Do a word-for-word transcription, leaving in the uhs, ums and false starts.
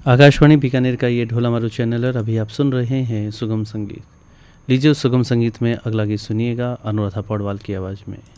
आकाशवाणी बीकानेर का ये ढोला मारू चैनल और अभी आप सुन रहे हैं सुगम संगीत। लीजिए उस सुगम संगीत में अगला गीत सुनिएगा अनुराधा पौडवाल की आवाज़ में।